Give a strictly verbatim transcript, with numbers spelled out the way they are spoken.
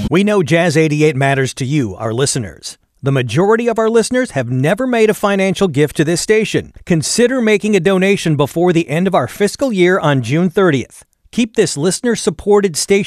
We know Jazz eighty-eight matters to you, our listeners. The majority of our listeners have never made a financial gift to this station. Consider making a donation before the end of our fiscal year on June thirtieth. Keep this listener-supported station